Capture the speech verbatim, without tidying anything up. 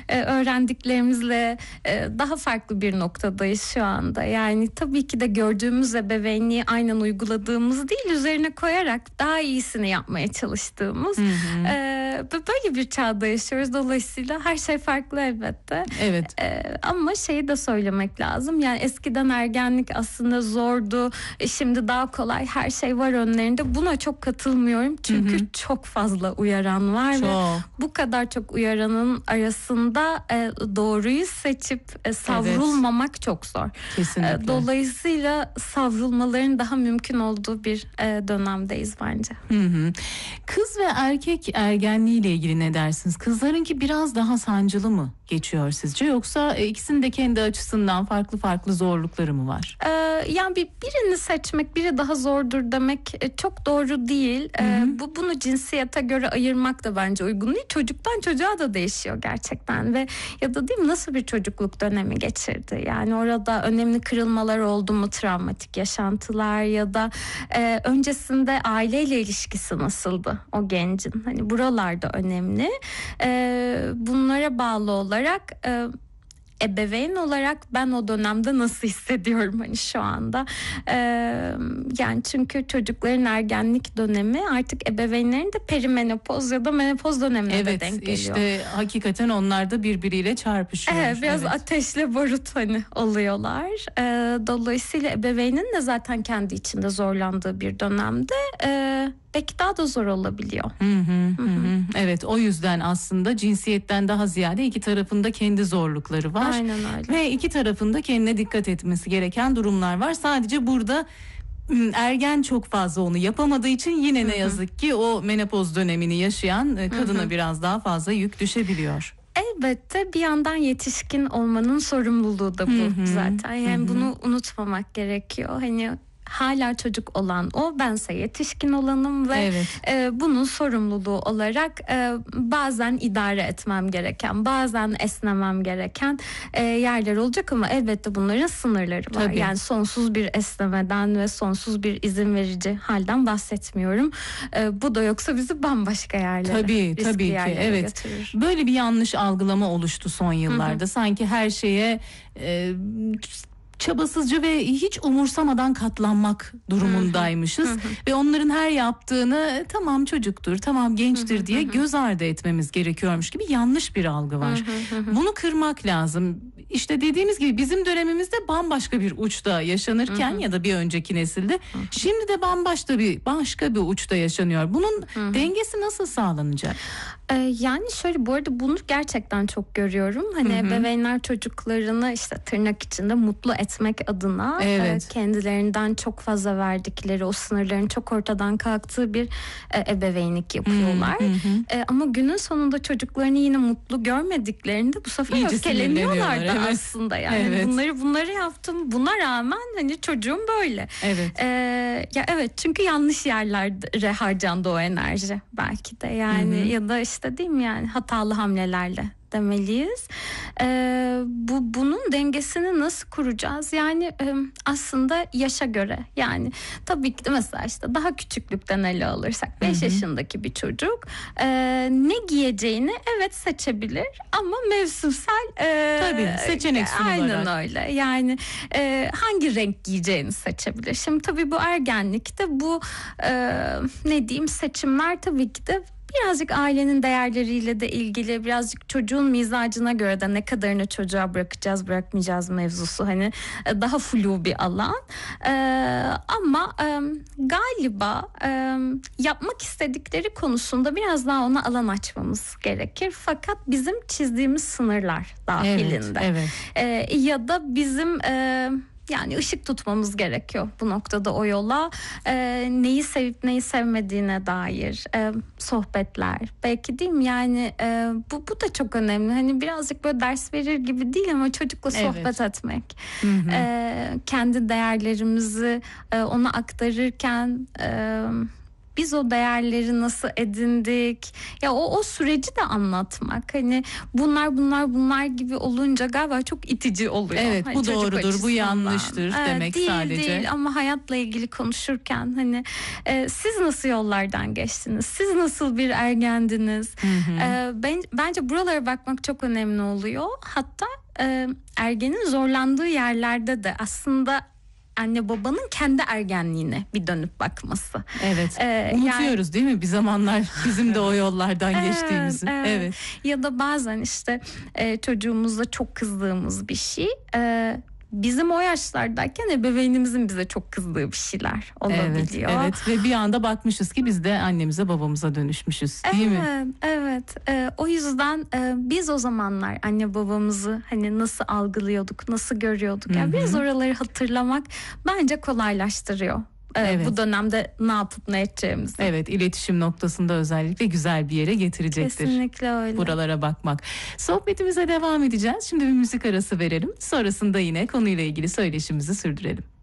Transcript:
e, öğrendiklerimizle e, daha farklı bir noktadayız şu anda. Yani tabii ki de gördüğümüz ebeveynliği aynen uyguladığımız değil, üzerine koyarak daha iyisini yapmaya çalıştığımız e, böyle bir çağda yaşıyoruz. Dolayısıyla her şey farklı elbette. Evet. E, ama şeyi de söylemek lazım. Yani eskiden ergenlik aslında zordu. E, şimdi daha kolay, her şey var önlerinde. Buna çok katılmıyorum. Çünkü hı hı. çok fazla uyaran var çok. Ve bu kadar çok uyaranın arasında e, doğruyu seçip e, savrulmamak evet. çok zor. Kesinlikle. E, dolayısıyla savrulmaların daha mümkün olduğu bir e, dönemdeyiz bence. Hı hı. Kız ve erkek ergenliği ile ilgili ne dersiniz? Kızlarınki biraz daha sancılı mı geçiyor sizce, yoksa e, ikisinin de kendi açısından farklı farklı zorlukları mı var? Ee, yani bir, birini seçmek, biri daha zordur demek e, çok doğru değil. Ee, bu bunu cinsiyete göre ayırmak da bence uygun değil. Çocuktan çocuğa da değişiyor gerçekten ve ya da değil mi, nasıl bir çocukluk dönemi geçirdi? Yani orada önemli kırılmalar oldu mu, travmatik yaşantılar ya da e, öncesinde aileyle ilişkisi nasıldı o gencin? Hani buralarda önemli. E, bunlara bağlı olarak e, ebeveyn olarak ben o dönemde nasıl hissediyorum hani şu anda, ee, yani çünkü çocukların ergenlik dönemi artık ebeveynlerin de perimenopoz ya da menopoz dönemine evet, de denk geliyor. Evet, işte hakikaten onlar da birbiriyle çarpışıyor. Evet, biraz evet. ateşle barut hani oluyorlar. Ee, dolayısıyla ebeveynin de zaten kendi içinde zorlandığı bir dönemde e, belki daha da zor olabiliyor. Hı hı, hı hı. Evet, o yüzden aslında cinsiyetten daha ziyade iki tarafında kendi zorlukları var. Aynen öyle. Ve iki tarafında kendine dikkat etmesi gereken durumlar var. Sadece burada ergen çok fazla onu yapamadığı için yine ne yazık ki o menopoz dönemini yaşayan kadına hı hı. biraz daha fazla yük düşebiliyor. Elbette bir yandan yetişkin olmanın sorumluluğu da bu hı hı. zaten. Yani hı hı. bunu unutmamak gerekiyor. Hani hala çocuk olan o, bense yetişkin olanım ve evet. e, bunun sorumluluğu olarak e, bazen idare etmem gereken, bazen esnemem gereken e, yerler olacak ama elbette bunların sınırları var. Tabii. Yani sonsuz bir esnemeden ve sonsuz bir izin verici halden bahsetmiyorum. E, bu da yoksa bizi bambaşka yerlere, tabii, riskli tabii ki, yerlere evet. götürür. Böyle bir yanlış algılama oluştu son yıllarda. Hı hı. Sanki her şeye E, çabasızca ve hiç umursamadan katlanmak durumundaymışız. Hı hı. Ve onların her yaptığını tamam çocuktur, tamam gençtir hı hı, diye hı. göz ardı etmemiz gerekiyormuş gibi yanlış bir algı var. Hı hı, hı. Bunu kırmak lazım. İşte dediğimiz gibi bizim dönemimizde bambaşka bir uçta yaşanırken hı hı. ya da bir önceki nesilde hı hı. şimdi de bambaşka bir başka bir uçta yaşanıyor. Bunun hı hı. dengesi nasıl sağlanacak? Ee, yani şöyle, bu arada bunu gerçekten çok görüyorum. Hani hı hı. ebeveynler çocuklarını işte tırnak içinde mutlu etmek adına evet. e, kendilerinden çok fazla verdikleri, o sınırların çok ortadan kalktığı bir e, ebeveynlik yapıyorlar. Hı hı. E, ama günün sonunda çocuklarını yine mutlu görmediklerinde bu sefer İyice öfkeleniyorlar da evet. aslında. Yani evet. bunları bunları yaptım, buna rağmen hani çocuğum böyle. Evet. E, ya evet, çünkü yanlış yerlere harcandı o enerji belki de yani hı hı. ya da işte değil mi, yani hatalı hamlelerle demeliyiz. Ee, bu bunun dengesini nasıl kuracağız? Yani e, aslında yaşa göre, yani tabii ki de mesela işte daha küçüklükten ele alırsak beş yaşındaki bir çocuk e, ne giyeceğini evet seçebilir ama mevsimsel e, tabii seçenek sunularak. Aynen öyle. Yani e, hangi renk giyeceğini seçebilir. Şimdi tabii bu ergenlikte bu e, ne diyeyim seçimler tabii ki de birazcık ailenin değerleriyle de ilgili, birazcık çocuğun mizacına göre de ne kadarını çocuğa bırakacağız, bırakmayacağız mevzusu hani daha flu bir alan. Ee, ama e, galiba e, yapmak istedikleri konusunda biraz daha ona alan açmamız gerekir. Fakat bizim çizdiğimiz sınırlar dahilinde. Evet, evet. Ee, ya da bizim e, yani ışık tutmamız gerekiyor bu noktada o yola. Ee, neyi sevip neyi sevmediğine dair e, sohbetler. Belki değil mi? Yani e, bu bu da çok önemli. Hani birazcık böyle ders verir gibi değil ama çocukla sohbet evet. etmek. Hı hı. E, kendi değerlerimizi e, ona aktarırken... E, biz o değerleri nasıl edindik? Ya o o süreci de anlatmak. Hani bunlar bunlar bunlar gibi olunca galiba çok itici oluyor. Evet, hani bu doğrudur, açısından. bu yanlıştır evet, demek değil, sadece. Değil ama hayatla ilgili konuşurken hani e, siz nasıl yollardan geçtiniz? Siz nasıl bir ergendiniz? Hı hı. E, ben, bence buralara bakmak çok önemli oluyor. Hatta e, ergenin zorlandığı yerlerde de aslında anne babanın kendi ergenliğine bir dönüp bakması. Evet. Ee, Unutuyoruz yani, değil mi bir zamanlar bizim de o yollardan evet, geçtiğimizi. Evet. evet. Ya da bazen işte e, çocuğumuzla çok kızdığımız bir şey. E, bizim o yaşlardayken ebeveynimizin bize çok kızdığı bir şeyler olabiliyor. Evet, evet. Ve bir anda bakmışız ki biz de annemize babamıza dönüşmüşüz, değil evet, mi? Evet. E, o yüzden e, biz o zamanlar anne babamızı hani nasıl algılıyorduk, nasıl görüyorduk? Yani biraz oraları hatırlamak bence kolaylaştırıyor. Evet. Bu dönemde ne yapıp ne edeceğimizi. Evet, iletişim noktasında özellikle güzel bir yere getirecektir. Kesinlikle öyle. Buralara bakmak. Sohbetimize devam edeceğiz. Şimdi bir müzik arası verelim. Sonrasında yine konuyla ilgili söyleşimizi sürdürelim.